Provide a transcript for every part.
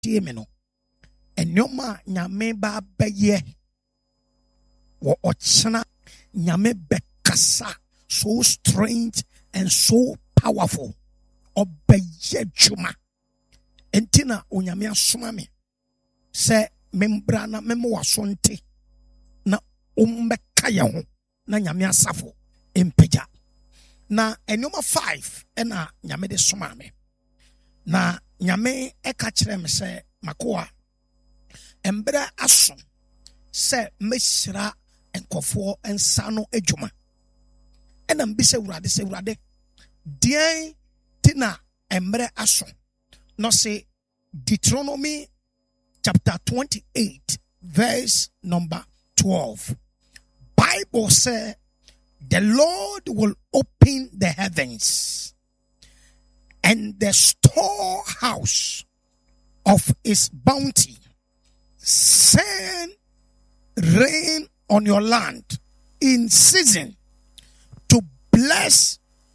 tie me no enyoma nyame ba beye wo ochana nyame bekasa so strange and so powerful obeye juma entina onyame asoma me se membra na memo wasonte na umbeka ye ho na nyame asafo empeja na enyoma 5 ena nyame de soma me na nyame eka kire me se makoa embra aso se mesira enkofo ensa no adwuma ena mbise urade se urade dean tina embre aso no say Deuteronomy chapter 28 verse number 12 Bible say the Lord will open the heavens and the storehouse of his bounty, send rain on your land in season to bless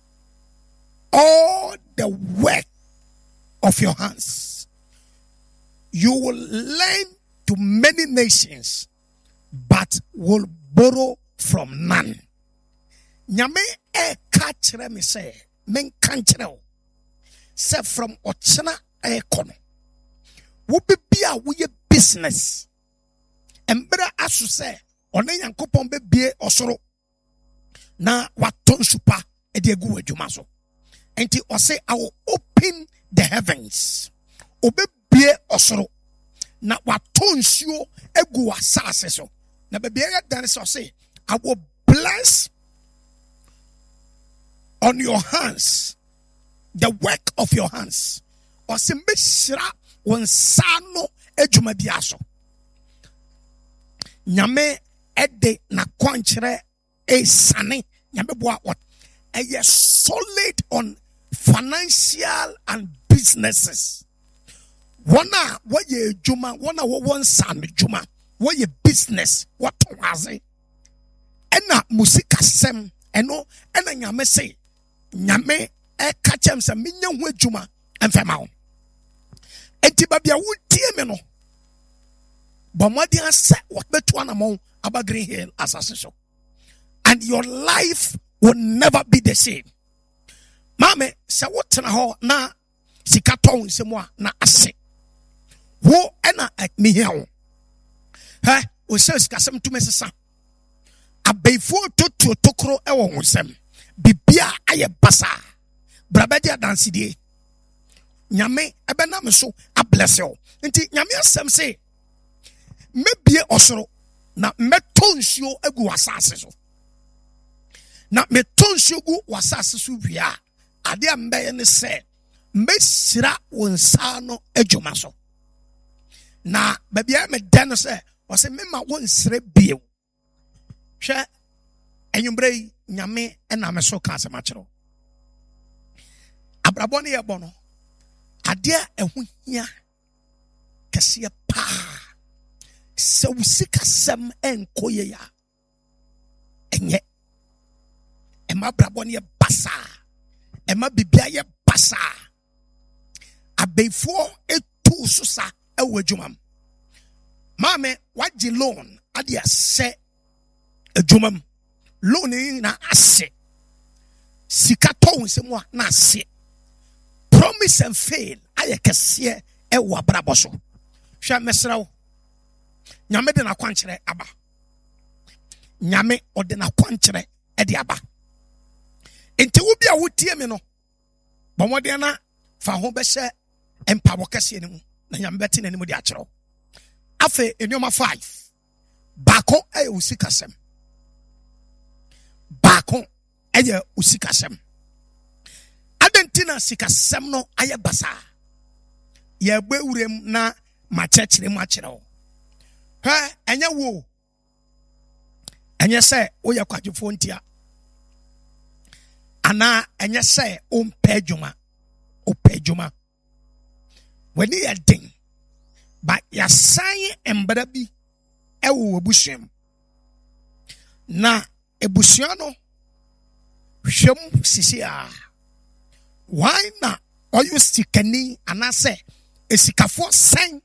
all the work of your hands. You will lend to many nations, but will borrow from none. Nyame kachre me say, men kanchre say from ochana ekono. Wo bibia wo ye business. Embra asu say, one yankopon bebie osoro na waton supa e de egu adwuma so. Enti o say I will open the heavens. Obebie osoro na waton suo egu asase so. Na bebie dan say I will bless on your hands the work of your hands. Or say meshira wonsano adwuma bia so. Nyame ede na kwankyere esane nyame boa what a solid on financial and businesses. Wana waye juma wana wo san juma waye business what was it ena musika sem eno ena nyame say nyame e kachem se minya ho juma emfema wo enti babia wo tie me no bomwadi ase what betu anamon aba Green Hill assassination and your life will never be the same. Mame se wotena ho na sika ton semwa na ase wo ena mihia wo he o se sika sem to mesesa abeifo to tokro e wo hosem bibia aye basa brabadi adansidie nyame ebe na me so a bless you nti nyame asem se mebie osoro na metonsuo egu wasase so na metonsuo gu wasase so wia ade ambeye ne se mesira wonsa no adwuma so na babia me den se o se mema wonsere bie hwe enwumbre nyame na me so ka se ma kiro abrabɔ ne yɛbɔ no adeɛ ɛho hia kɛseɛ paa sɛ wo sikasɛm ɛnkɔ yɛ ya ɛnyɛ ɛma abrabɔ ne yɛ basaa ɛma bibia yɛ basaa abɛifoɔ ɛtu so sa ɛwɔ adwuma m maame wagye loan ade asɛ adwuma m loan yi na ase sika tɔ wo nsɛm a na ase promise and fail ayɛ kɛseɛ ɛwɔ abrabɔ so hwɛ mesrɛ wo nyame de na kwankyerɛ aba nyame ɔde na kwankyerɛ ɛde aba enti wo bia wotie me no bɔmmɔden na fa ho bɛhyɛ mpabɔ kɛseɛ no mu na nyame bɛte n'anim de akyerɛw afei nneɔma 5 baako ɛyɛ wo sikasɛm baako ɛyɛ wo sikasɛm adentina sikasɛm no ayɛ basaa yɛbɛ wurem na makyerɛkyerɛ mu akyerɛw ɛnyɛ wo ɛnyɛ sɛ woyɛ kwadwofoɔ ntia anaa ɛnyɛ sɛ wompɛ adwuma w'ani yɛ den ba yɛasan mbara bi ɛwɔ w'abusuam na abusua no hwɛm sisi a why na ɔyɛ sikani anaasɛ esikafo sen